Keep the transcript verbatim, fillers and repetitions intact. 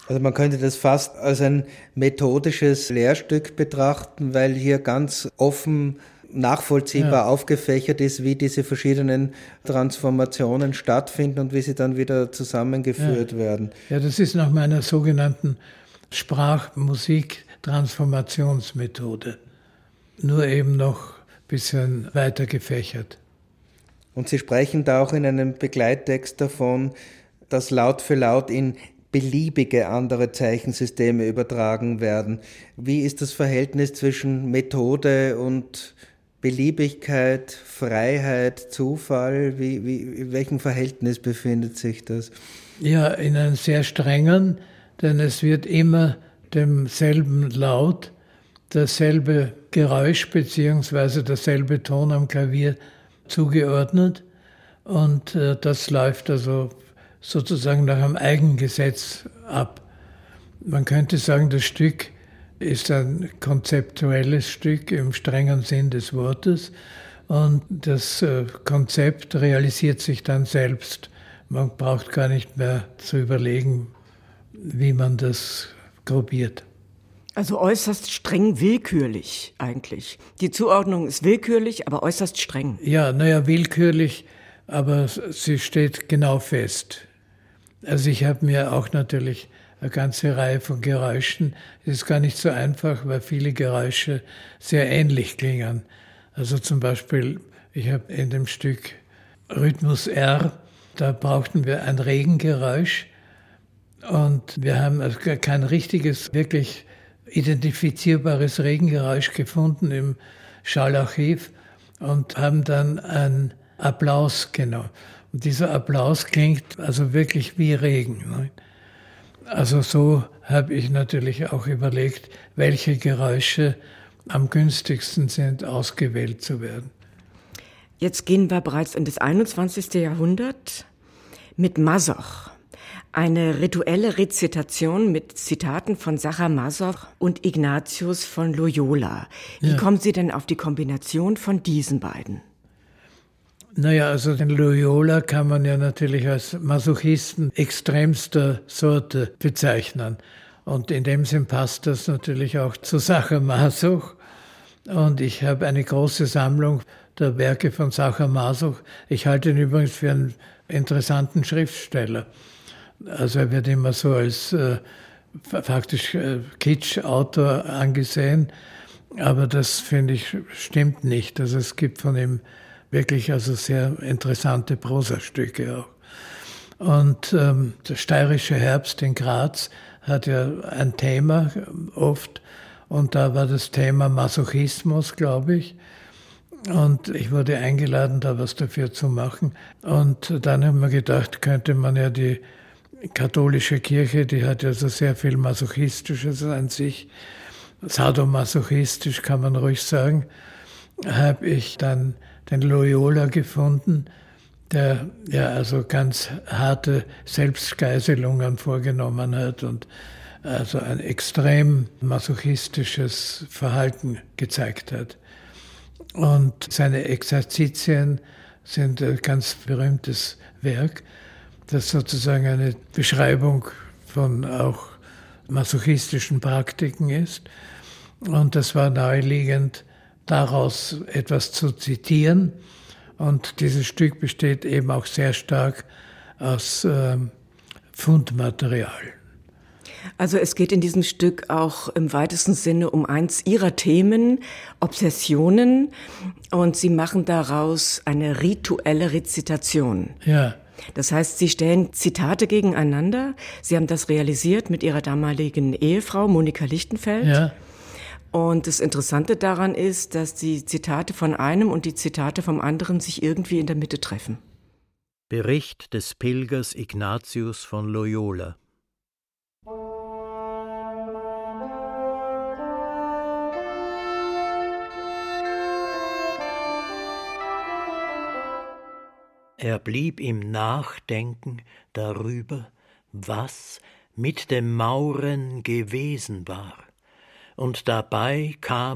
Also man könnte das fast als ein methodisches Lehrstück betrachten, weil hier ganz offen nachvollziehbar ja. aufgefächert ist, wie diese verschiedenen Transformationen stattfinden und wie sie dann wieder zusammengeführt ja. werden. Ja, das ist nach meiner sogenannten Sprach-Musik-Transformationsmethode. Nur eben noch ein bisschen weiter gefächert. Und Sie sprechen da auch in einem Begleittext davon, dass Laut für Laut in beliebige andere Zeichensysteme übertragen werden. Wie ist das Verhältnis zwischen Methode und Beliebigkeit, Freiheit, Zufall? Wie, wie, in welchem Verhältnis befindet sich das? Ja, in einem sehr strengen, denn es wird immer demselben Laut dasselbe Geräusch beziehungsweise derselbe Ton am Klavier zugeordnet. Und äh, das läuft also sozusagen nach einem Eigengesetz ab. Man könnte sagen, das Stück ist ein konzeptuelles Stück im strengen Sinn des Wortes und das äh, Konzept realisiert sich dann selbst. Man braucht gar nicht mehr zu überlegen, wie man das gruppiert. Also äußerst streng willkürlich eigentlich. Die Zuordnung ist willkürlich, aber äußerst streng. Ja, naja, willkürlich, aber sie steht genau fest. Also ich habe mir auch natürlich eine ganze Reihe von Geräuschen. Es ist gar nicht so einfach, weil viele Geräusche sehr ähnlich klingen. Also zum Beispiel, ich habe in dem Stück Rhythmus R, da brauchten wir ein Regengeräusch und wir haben also kein richtiges, wirklich identifizierbares Regengeräusch gefunden im Schallarchiv und haben dann einen Applaus genommen. Und dieser Applaus klingt also wirklich wie Regen. Also so habe ich natürlich auch überlegt, welche Geräusche am günstigsten sind, ausgewählt zu werden. Jetzt gehen wir bereits in das einundzwanzigste Jahrhundert mit Masoch. Eine rituelle Rezitation mit Zitaten von Sacher Masoch und Ignatius von Loyola. Wie ja. kommen Sie denn auf die Kombination von diesen beiden? Naja, also den Loyola kann man ja natürlich als Masochisten extremster Sorte bezeichnen. Und in dem Sinn passt das natürlich auch zu Sacher Masoch. Und ich habe eine große Sammlung der Werke von Sacher Masoch. Ich halte ihn übrigens für einen interessanten Schriftsteller. Also er wird immer so als äh, faktisch äh, Kitsch-Autor angesehen. Aber das, finde ich, stimmt nicht. Also es gibt von ihm wirklich also sehr interessante Prosastücke auch. Und ähm, der steirische Herbst in Graz hat ja ein Thema oft. Und da war das Thema Masochismus, glaube ich. Und ich wurde eingeladen, da was dafür zu machen. Und dann haben wir gedacht, könnte man ja die katholische Kirche, die hat ja so sehr viel Masochistisches an sich, sadomasochistisch kann man ruhig sagen, habe ich dann den Loyola gefunden, der ja also ganz harte Selbstgeißelungen vorgenommen hat und also ein extrem masochistisches Verhalten gezeigt hat. Und seine Exerzitien sind ein ganz berühmtes Werk, das sozusagen eine Beschreibung von auch masochistischen Praktiken ist. Und das war naheliegend, daraus etwas zu zitieren. Und dieses Stück besteht eben auch sehr stark aus äh, Fundmaterial. Also es geht in diesem Stück auch im weitesten Sinne um eins Ihrer Themen, Obsessionen. Und Sie machen daraus eine rituelle Rezitation. Ja. Das heißt, Sie stellen Zitate gegeneinander. Sie haben das realisiert mit Ihrer damaligen Ehefrau Monika Lichtenfeld. Ja. Und das Interessante daran ist, dass die Zitate von einem und die Zitate vom anderen sich irgendwie in der Mitte treffen. Bericht des Pilgers Ignatius von Loyola. Er blieb im Nachdenken darüber, was mit dem Mauren gewesen war, und dabei kam